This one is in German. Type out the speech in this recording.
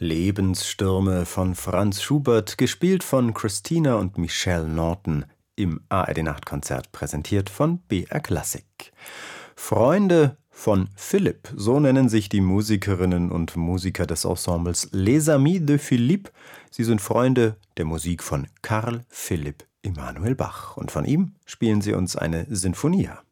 Lebensstürme von Franz Schubert, gespielt von Christina und Michelle Norton im ARD-Nachtkonzert, präsentiert von BR Classic. Freunde von Philipp, so nennen sich die Musikerinnen und Musiker des Ensembles Les Amis de Philippe. Sie sind Freunde der Musik von Carl Philipp Emanuel Bach und von ihm spielen sie uns eine Sinfonia.